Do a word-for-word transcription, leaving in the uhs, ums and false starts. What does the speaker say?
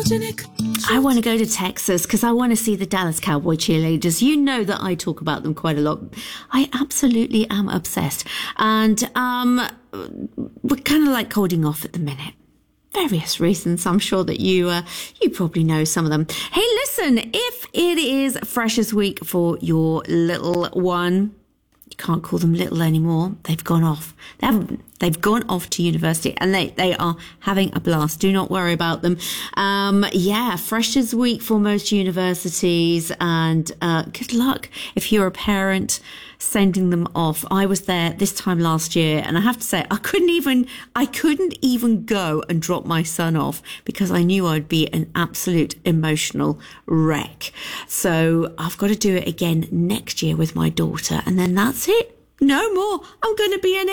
photogenic. I want to go to Texas because I want to see the Dallas Cowboy cheerleaders. You know that I talk about them quite a lot. I absolutely am obsessed. And um, we're kind of like holding off at the minute. Various reasons. I'm sure that you uh, you probably know some of them. Hey, listen, if it is Freshers Week for your little one, you can't call them little anymore. They've gone off. They haven't. They've gone off to university and they, they are having a blast. Do not worry about them. Um, yeah, Freshers Week for most universities, and uh, good luck if you're a parent sending them off. I was there this time last year, and I have to say I couldn't even I couldn't even go and drop my son off because I knew I'd be an absolute emotional wreck. So I've got to do it again next year with my daughter, and then that's it. No more. I'm going to be an